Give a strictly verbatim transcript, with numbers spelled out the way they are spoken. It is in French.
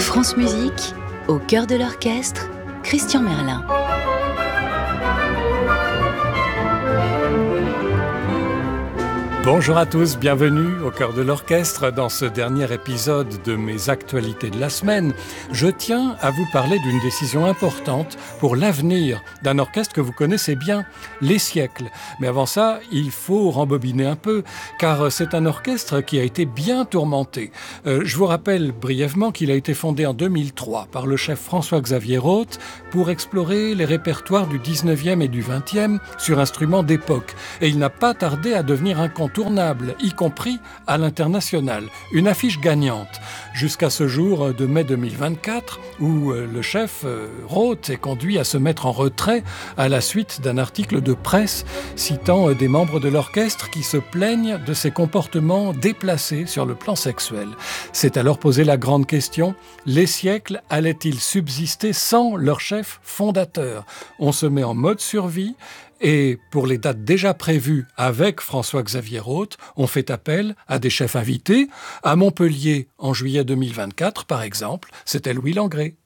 France Musique, au cœur de l'orchestre, Christian Merlin. Bonjour à tous, bienvenue au cœur de l'orchestre. Dans ce dernier épisode de mes actualités de la semaine, je tiens à vous parler d'une décision importante pour l'avenir d'un orchestre que vous connaissez bien, Les Siècles. Mais avant ça, il faut rembobiner un peu, car c'est un orchestre qui a été bien tourmenté. Euh, je vous rappelle brièvement qu'il a été fondé en deux mille trois par le chef François-Xavier Roth pour explorer les répertoires du dix-neuvième et du vingtième sur instruments d'époque. Et il n'a pas tardé à devenir incontournable, y compris à l'international. Une affiche gagnante jusqu'à ce jour de mai deux mille vingt-quatre où le chef Roth est conduit à se mettre en retrait à la suite d'un article de presse citant des membres de l'orchestre qui se plaignent de ses comportements déplacés sur le plan sexuel. C'est alors posé la grande question, les siècles allaient-ils subsister sans leur chef fondateur ? On se met en mode survie. Et pour les dates déjà prévues avec François-Xavier Roth, on fait appel à des chefs invités. À Montpellier, en juillet deux mille vingt-quatre, par exemple, c'était Louis Langrée.